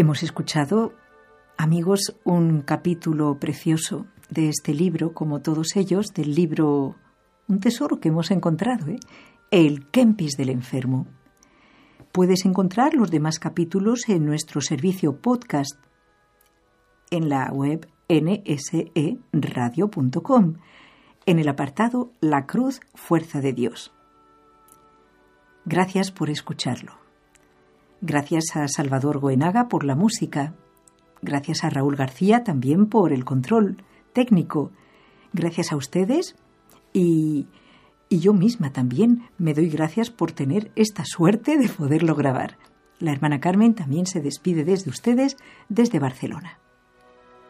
Hemos escuchado, amigos, un capítulo precioso de este libro, como todos ellos, del libro, un tesoro que hemos encontrado, El Kempis del enfermo. Puedes encontrar los demás capítulos en nuestro servicio podcast en la web nseradio.com, en el apartado La Cruz, Fuerza de Dios. Gracias por escucharlo. Gracias a Salvador Goenaga por la música. Gracias a Raúl García también por el control técnico. Gracias a ustedes y yo misma también me doy gracias por tener esta suerte de poderlo grabar. La hermana Carmen también se despide desde ustedes, desde Barcelona.